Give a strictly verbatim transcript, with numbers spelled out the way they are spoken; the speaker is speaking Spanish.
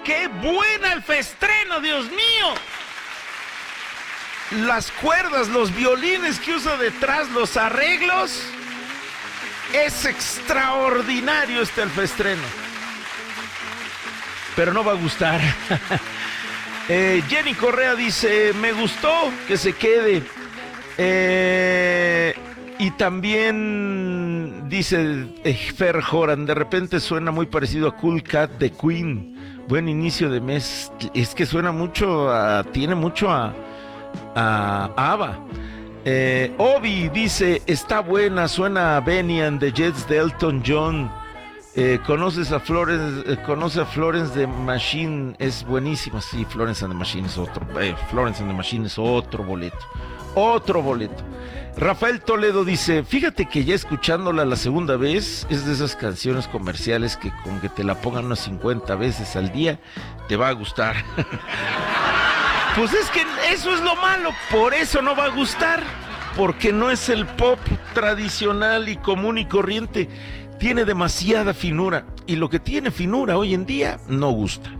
¡Qué buena el festreno, Dios mío! Las cuerdas, los violines que usa detrás, los arreglos. Es extraordinario este Elfestreno. Pero no va a gustar. eh, Jenny Correa dice, me gustó, que se quede. Eh, y también dice eh, Fer Joran, de repente suena muy parecido a Cool Cat de Queen. Buen inicio de mes. Es que suena mucho a, tiene mucho a, a ABBA. Eh, Obi dice, está buena, suena a Benny and the Jets de Elton John. Eh, conoces a Florence, eh, conoce a Florence the Machine, es buenísima. Sí, Florence and the Machine es otro, eh, Florence and the Machine es otro boleto, otro boleto. Rafael Toledo dice, fíjate que ya escuchándola la segunda vez, es de esas canciones comerciales que con que te la pongan unas cincuenta veces al día, te va a gustar. Pues es que eso es lo malo, por eso no va a gustar, porque no es el pop tradicional y común y corriente, tiene demasiada finura, y lo que tiene finura hoy en día no gusta.